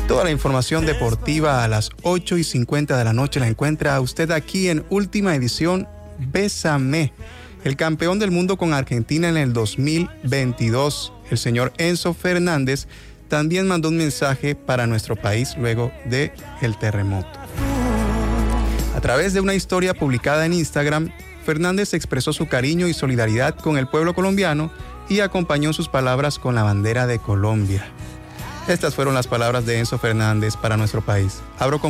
Toda la información deportiva a las 8:50 de la noche la encuentra usted aquí en Última Edición Bésame. El campeón del mundo con Argentina en el 2022, el señor Enzo Fernández, también mandó un mensaje para nuestro país luego del terremoto. A través de una historia publicada en Instagram, Fernández expresó su cariño y solidaridad con el pueblo colombiano y acompañó sus palabras con la bandera de Colombia. Estas fueron las palabras de Enzo Fernández para nuestro país. Abro